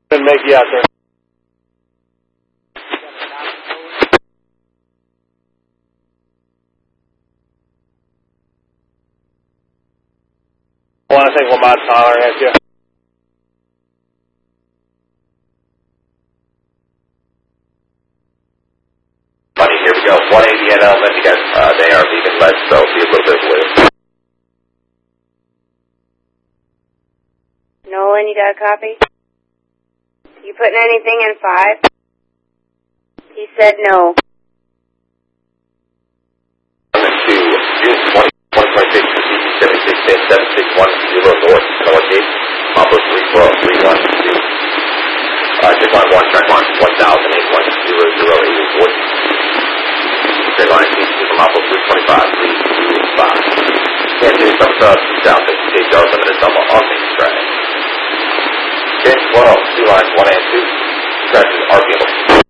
Couldn't make you out there. Well, I think Lamont's hollering at you. Money, here we go. 180 NL, then you guys, they are leaving lead, so be a little bit away. Nolan, you got a copy? You putting anything in 5? He said no. To June 20, 2026, CC 7610 North, Northgate, Papa 312 check line 1, track line 10081080 Check line CC from Papa 325 325. Can't do some stuff, south 58 Limited Summer on Main Track. 1012, 2 lines 1 and 2.